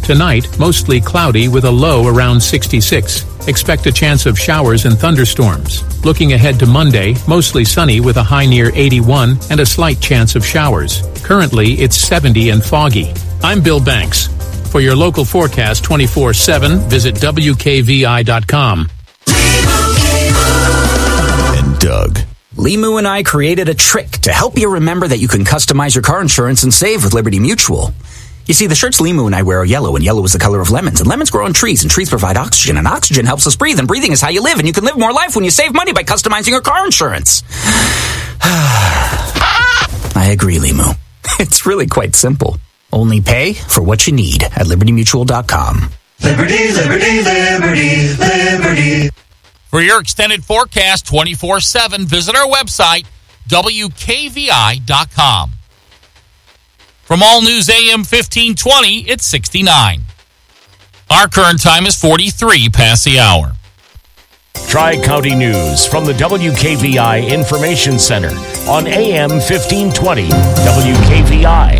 Tonight, mostly cloudy with a low around 66. Expect a chance of showers and thunderstorms. Looking ahead to Monday, mostly sunny with a high near 81 and a slight chance of showers. Currently, it's 70 and foggy. I'm Bill Banks. For your local forecast 24/7, visit WKVI.com. And Doug. Limu and I created a trick to help you remember that you can customize your car insurance and save with Liberty Mutual. You see, the shirts Limu and I wear are yellow, and yellow is the color of lemons, and lemons grow on trees, and trees provide oxygen, and oxygen helps us breathe, and breathing is how you live, and you can live more life when you save money by customizing your car insurance. I agree, Limu. It's really quite simple. Only pay for what you need at LibertyMutual.com. Liberty, liberty, liberty, liberty. For your extended forecast 24/7, visit our website, WKVI.com. From All News AM 1520, it's 69. Our current time is 43 past the hour. Tri-County News from the WKVI Information Center on AM 1520 WKVI.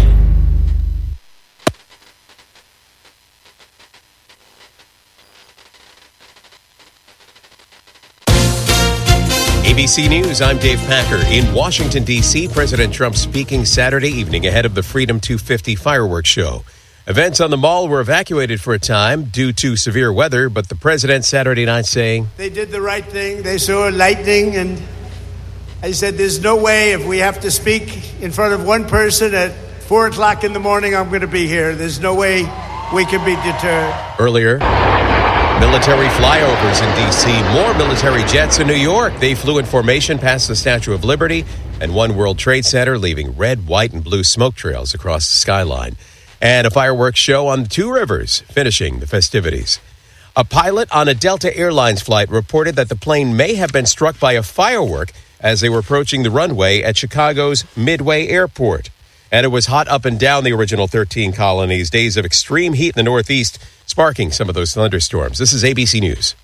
ABC News, I'm Dave Packer. In Washington, D.C., President Trump speaking Saturday evening ahead of the Freedom 250 fireworks show. Events on the mall were evacuated for a time due to severe weather, but the president Saturday night saying, they did the right thing. They saw lightning, and I said, there's no way if we have to speak in front of one person at 4 o'clock in the morning, I'm going to be here. There's no way we can be deterred. Earlier, military flyovers in D.C., more military jets in New York. They flew in formation past the Statue of Liberty and One World Trade Center, leaving red, white, and blue smoke trails across the skyline. And a fireworks show on the Two Rivers, finishing the festivities. A pilot on a Delta Airlines flight reported that the plane may have been struck by a firework as they were approaching the runway at Chicago's Midway Airport. And it was hot up and down the original 13 colonies. Days of extreme heat in the Northeast, sparking some of those thunderstorms. This is ABC News.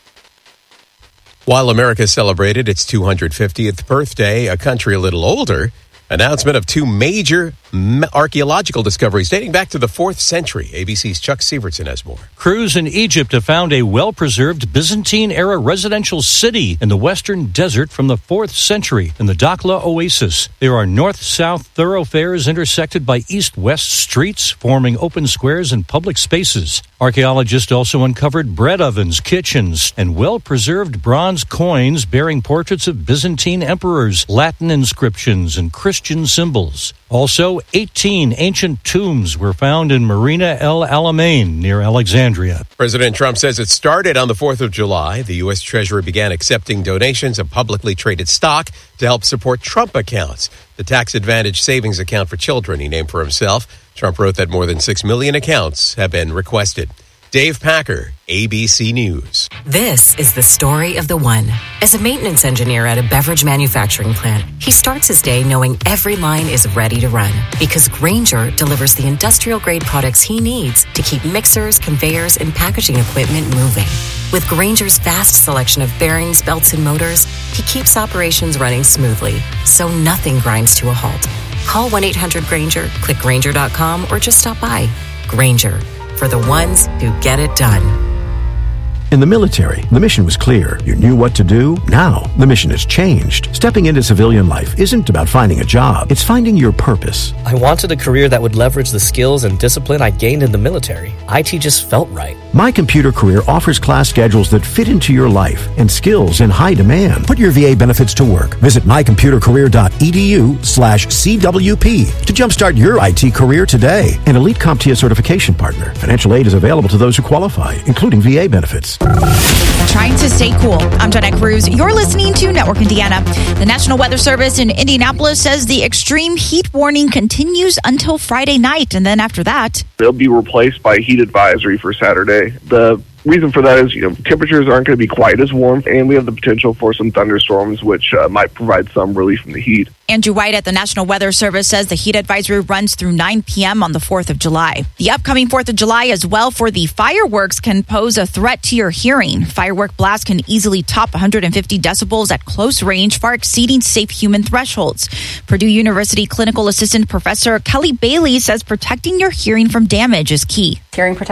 While America celebrated its 250th birthday, a country a little older, announcement of two major archaeological discoveries dating back to the 4th century. ABC's Chuck Sievertson has more. Crews in Egypt have found a well-preserved Byzantine-era residential city in the western desert from the 4th century in the Dakhla Oasis. There are north-south thoroughfares intersected by east-west streets, forming open squares and public spaces. Archaeologists also uncovered bread ovens, kitchens, and well-preserved bronze coins bearing portraits of Byzantine emperors, Latin inscriptions, and Christian symbols. Also, 18 ancient tombs were found in Marina El Alamein near Alexandria. President Trump says it started on the 4th of July. The U.S. Treasury began accepting donations of publicly traded stock to help support Trump accounts, the tax advantage savings account for children he named for himself. Trump wrote that more than 6 million accounts have been requested. Dave Packer, ABC News. This is the story of the one. As a maintenance engineer at a beverage manufacturing plant, he starts his day knowing every line is ready to run because Grainger delivers the industrial-grade products he needs to keep mixers, conveyors, and packaging equipment moving. With Grainger's vast selection of bearings, belts, and motors, he keeps operations running smoothly, so nothing grinds to a halt. Call 1-800-GRAINGER, click Grainger.com, or just stop by. Grainger, for the ones who get it done. In the military, the mission was clear. You knew what to do. Now, the mission has changed. Stepping into civilian life isn't about finding a job. It's finding your purpose. I wanted a career that would leverage the skills and discipline I gained in the military. IT just felt right. My Computer Career offers class schedules that fit into your life and skills in high demand. Put your VA benefits to work. Visit mycomputercareer.edu/CWP to jumpstart your IT career today. An elite CompTIA certification partner. Financial aid is available to those who qualify, including VA benefits. Trying to stay cool. I'm Jenna Cruz. You're listening to Network Indiana. The National Weather Service in Indianapolis says the extreme heat warning continues until Friday night, and then after that, they'll be replaced by a heat advisory for Saturday. The reason for that is, temperatures aren't going to be quite as warm, and we have the potential for some thunderstorms, which might provide some relief from the heat. Andrew White at the National Weather Service says the heat advisory runs through 9 p.m. on the 4th of July. The upcoming 4th of July as well for the fireworks can pose a threat to your hearing. Firework blasts can easily top 150 decibels at close range, far exceeding safe human thresholds. Purdue University Clinical Assistant Professor Kelly Bailey says protecting your hearing from damage is key. Hearing protection